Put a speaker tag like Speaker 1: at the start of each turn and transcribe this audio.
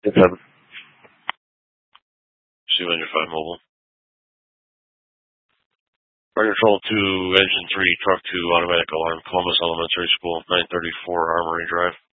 Speaker 1: Yes, sir. C-Ranger 5 Mobile. Fire Control 2, Engine 3, Truck 2, Automatic Alarm, Columbus Elementary School, 934 Armory Drive.